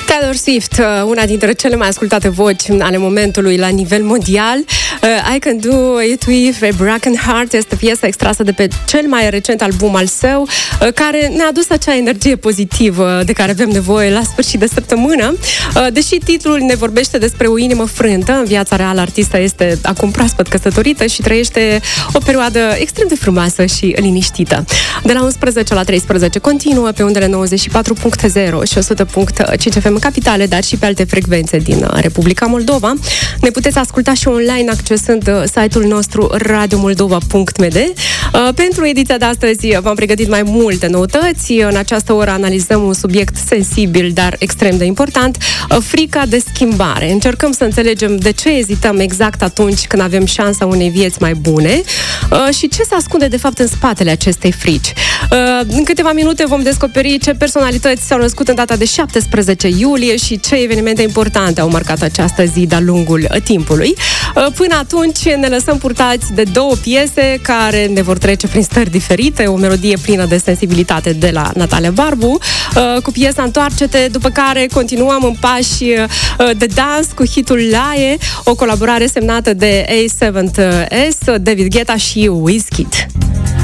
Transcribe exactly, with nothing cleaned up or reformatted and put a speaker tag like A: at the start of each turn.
A: Taylor Swift, una dintre cele mai ascultate voci ale momentului la nivel mondial. I Can Do It With a Broken Heart este piesa extrasă de pe cel mai recent album al său, care ne-a adus acea energie pozitivă de care avem nevoie la sfârșit de săptămână. Deși titlul ne vorbește despre o inimă frântă, în viața reală artista este acum proaspăt căsătorită și trăiește o perioadă extrem de frumoasă și liniștită. De la unsprezece la treisprezece continuă pe undele nouăzeci și patru punct zero și o sută punct cinci F M capitale, dar și pe alte frecvențe din Republica Moldova. Ne puteți asculta și online accesând site-ul nostru radio moldova punct m d. Pentru ediția de astăzi v-am pregătit mai multe noutăți. În această oră analizăm un subiect sensibil, dar extrem de important, frica de schimbare. Încercăm să înțelegem de ce ezităm exact atunci când avem șansa unei vieți mai bune și ce se ascunde de fapt în spatele acestei frici. În câteva minute vom descoperi ce personalități s-au născut în data de șaptesprezece iulie și ce evenimente importante au marcat această zi de-a lungul timpului. Până atunci ne lăsăm purtați de două piese care ne vor trece prin stări diferite, o melodie plină de sensibilitate de la Natalia Barbu, cu piesa Întoarce-te, după care continuăm în pași de dans cu hitul Laie, o colaborare semnată de A șapte S, David Guetta și Wizkid.